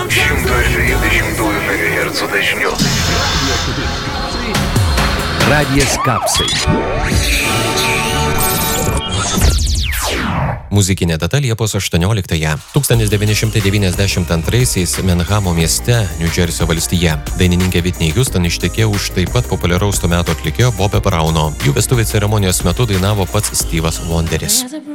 120 MHz dažniu. Radijas Kapsai. Muzikinė data Liepos 18-ąją. 1992-aisiais Menhamo mieste, New Jersey valstija. Dainininkė Whitney Houston ištekėjo už taip pat populiaraus to meto atlikėjo Bobio Brauno. Jų vestuvių ceremonijos metu dainavo pats Stevas Wonderis.